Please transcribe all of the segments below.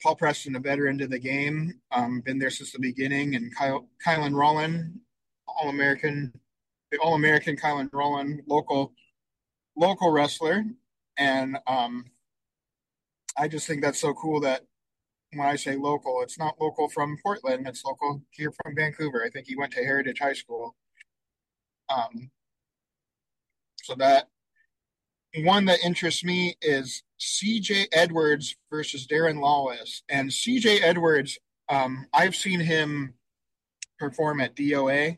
Paul Preston, a veteran to the game, been there since the beginning, and Kylan Rowland, All American, the All American Kylan Rowland, local wrestler, and I just think that's so cool that when I say local, it's not local from Portland, it's local here from Vancouver. I think he went to Heritage High School. Um, so that one that interests me is CJ Edwards versus Darren Lawless. And CJ Edwards, I've seen him perform at DOA.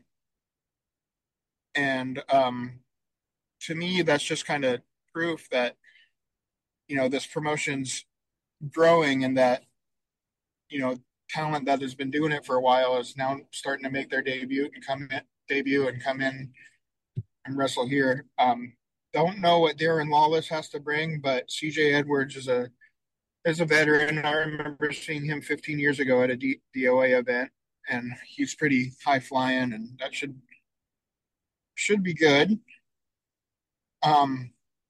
And to me, that's just kind of proof that, this promotion's growing and that, you know, talent that has been doing it for a while is now starting to make their debut and come in and wrestle here. Don't know what Darren Lawless has to bring, but CJ Edwards is a veteran. I remember seeing him 15 years ago at a DOA event, and he's pretty high flying, and that should be good. Um,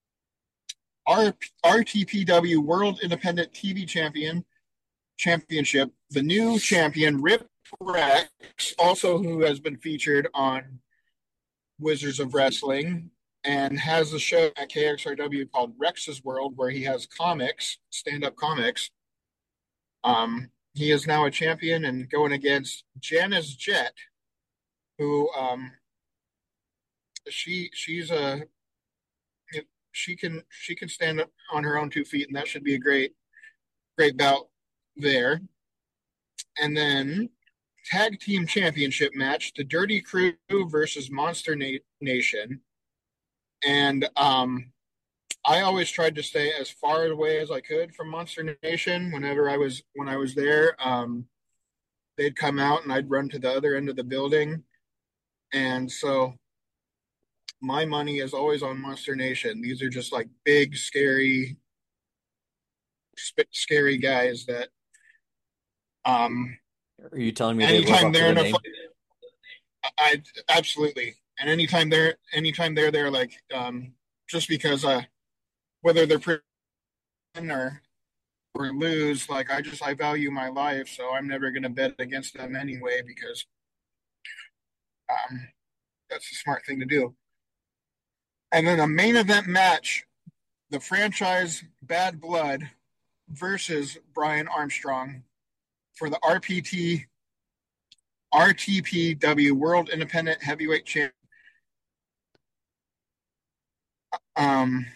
RTPW World Independent TV Championship. The new champion, Rip Rex, also who has been featured on Wizards of Wrestling, and has a show at KXRW called Rex's World, where he has comics, stand-up comics. He is now a champion and going against Janice Jet, who she's a she can stand up on her own 2 feet, and that should be a great bout there. And then tag team championship match: the Dirty Crew versus Monster Nation. And I always tried to stay as far away as I could from Monster Nation. When I was there, they'd come out and I'd run to the other end of the building. And so my money is always on Monster Nation. These are just like big, scary guys that um Are you telling me they live anytime up to they're the in a name? fight, I absolutely. And anytime they're there, like just because whether they're or lose, like I value my life, so I'm never going to bet against them anyway because that's the smart thing to do. And then a main event match: the franchise Bad Blood versus Brian Armstrong for the RTPW World Independent Heavyweight Champion. Um,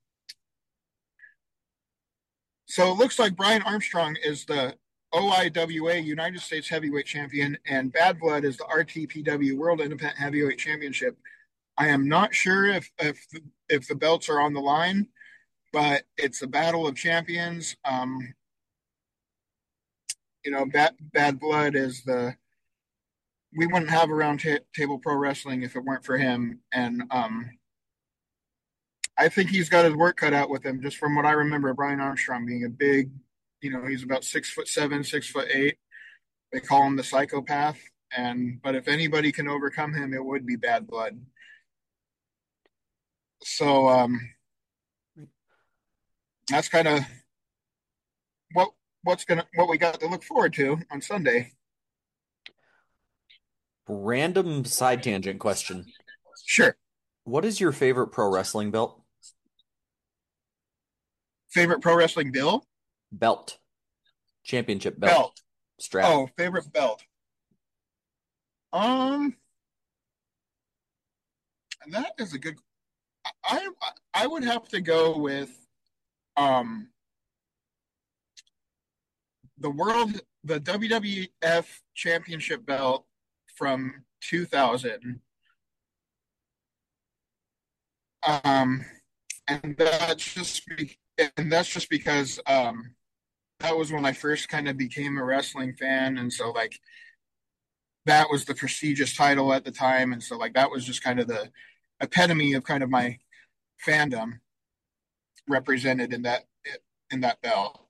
so it looks like Brian Armstrong is the OIWA United States Heavyweight Champion, and Bad Blood is the RTPW World Independent Heavyweight Championship. I am not sure if the belts are on the line, but it's a battle of champions. Bad Blood is the we wouldn't have a table pro wrestling if it weren't for him, and I think he's got his work cut out with him. Just from what I remember, Brian Armstrong being a big, he's about 6'7", 6'8". They call him the psychopath, but if anybody can overcome him, it would be Bad Blood. So that's kind of what what we got to look forward to on Sunday. Random side tangent question. Sure. What is your favorite pro wrestling belt? Favorite pro wrestling bill? Belt. Championship belt. Belt. Strap. Oh, favorite belt. Um, that is a good. I I would have to go with um the WWF Championship belt from 2000. Um, and that's just because that was when I first kind of became a wrestling fan, and so like that was the prestigious title at the time, and so like that was just kind of the epitome of kind of my fandom represented in that belt.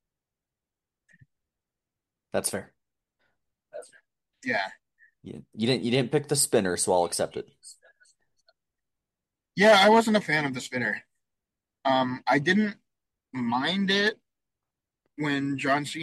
That's fair. Yeah, You didn't pick the spinner, so I'll accept it. yeah, I wasn't a fan of the spinner. I didn't mind it when John Cena